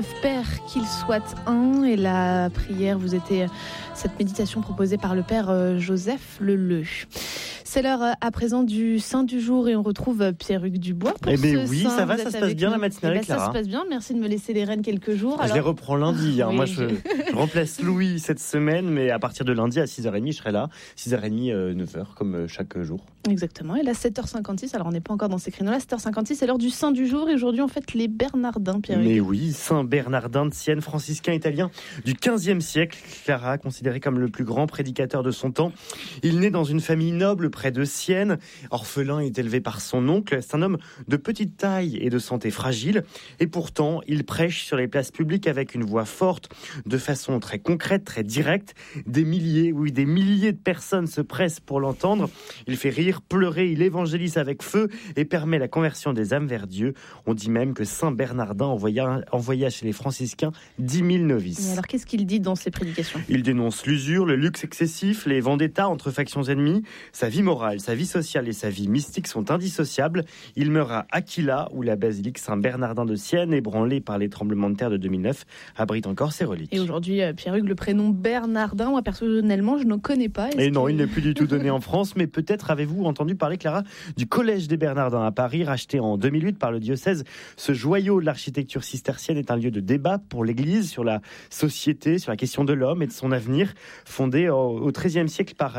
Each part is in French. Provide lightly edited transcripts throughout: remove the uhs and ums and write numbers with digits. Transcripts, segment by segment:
Père qu'il soit un, et la prière vous était cette méditation proposée par le Père Joseph Leleu. C'est l'heure à présent du Saint du jour et on retrouve Pierre-Hugues Dubois. Eh bien oui, ça va, ça se passe bien la matinale, Clara. Ça se passe bien, merci de me laisser les rênes quelques jours. Je les reprends lundi, oui, moi je remplace Louis cette semaine, mais à partir de lundi à 6h30 je serai là, 6h30, 9h comme chaque jour. Exactement, et là 7h56, alors on n'est pas encore dans ces créneaux-là, 7h56 c'est l'heure du Saint du jour et aujourd'hui on fête les Bernardins, Pierre-Hugues. Mais oui, Saint Bernardin de Sienne, franciscain italien du XVe siècle, Clara, considéré comme le plus grand prédicateur de son temps. Il naît dans une famille noble près de Sienne, orphelin est élevé par son oncle, c'est un homme de petite taille et de santé fragile, et pourtant il prêche sur les places publiques avec une voix forte, de façon très concrète, très directe. Des milliers de personnes se pressent pour l'entendre. Il fait rire, pleurer, il évangélise avec feu et permet la conversion des âmes vers Dieu. On dit même que Saint Bernardin envoya chez les franciscains 10 000 novices. Et alors qu'est-ce qu'il dit dans ses prédications ? Il dénonce l'usure, le luxe excessif, les vendettas entre factions ennemies. Sa vie morale, sa vie sociale et sa vie mystique sont indissociables. Il meurt à Aquila, où la basilique Saint-Bernardin de Sienne, ébranlée par les tremblements de terre de 2009, abrite encore ses reliques. Et aujourd'hui, Pierre-Hugues, le prénom Bernardin, moi personnellement, je ne connais pas. Non, il n'est plus du tout donné en France, mais peut-être avez-vous entendu parler, Clara, du Collège des Bernardins à Paris, racheté en 2008 par le diocèse. Ce joyau de l'architecture cistercienne est un lieu de débat pour l'Église sur la société, sur la question de l'homme et de son avenir, fondé au XIIIe siècle par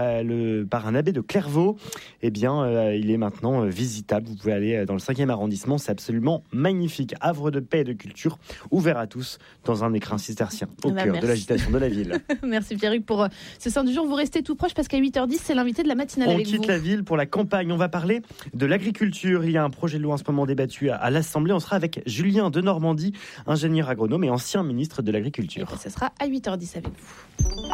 un abbé de Clairvaux. Eh bien, il est maintenant visitable. Vous pouvez aller dans le 5e arrondissement. C'est absolument magnifique. Havre de paix et de culture, ouvert à tous dans un écrin cistercien, au cœur de l'agitation de la ville. Merci Pierre-Hugues pour ce Saint du jour. Vous restez tout proche parce qu'à 8h10, c'est l'invité de la matinale avec vous. On quitte la ville pour la campagne. On va parler de l'agriculture. Il y a un projet de loi en ce moment débattu à l'Assemblée. On sera avec Julien de Normandie, ingénieur agronome et ancien ministre de l'Agriculture. Et ce sera à 8h10 avec vous.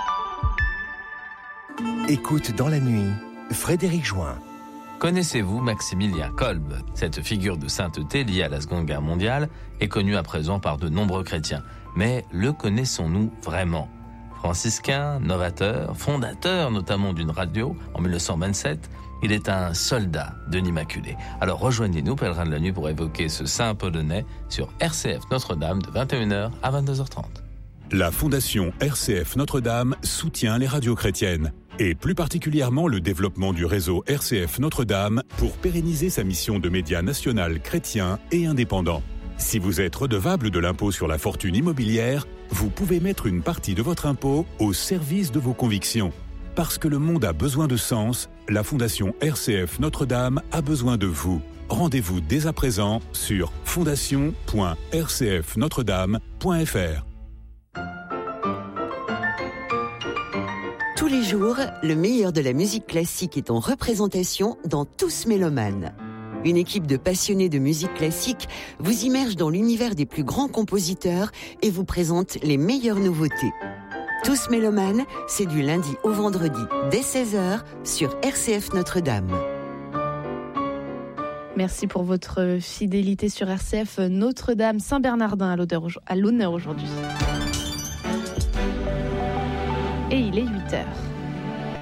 Écoute dans la nuit, Frédéric Join. Connaissez-vous Maximilien Kolbe ? Cette figure de sainteté liée à la Seconde Guerre mondiale est connue à présent par de nombreux chrétiens. Mais le connaissons-nous vraiment ? Franciscain, novateur, fondateur notamment d'une radio en 1927, il est un soldat de l'Immaculée. Alors rejoignez-nous, pèlerins de la nuit, pour évoquer ce saint polonais sur RCF Notre-Dame de 21h à 22h30. La Fondation RCF Notre-Dame soutient les radios chrétiennes et plus particulièrement le développement du réseau RCF Notre-Dame pour pérenniser sa mission de média national chrétien et indépendant. Si vous êtes redevable de l'impôt sur la fortune immobilière, vous pouvez mettre une partie de votre impôt au service de vos convictions. Parce que le monde a besoin de sens, la Fondation RCF Notre-Dame a besoin de vous. Rendez-vous dès à présent sur fondation.rcfnotredame.fr. Tous les jours, le meilleur de la musique classique est en représentation dans Tous Mélomanes. Une équipe de passionnés de musique classique vous immerge dans l'univers des plus grands compositeurs et vous présente les meilleures nouveautés. Tous Mélomanes, c'est du lundi au vendredi dès 16h sur RCF Notre-Dame. Merci pour votre fidélité sur RCF Notre-Dame. Saint-Bernardin à l'honneur aujourd'hui. Et il est 8h.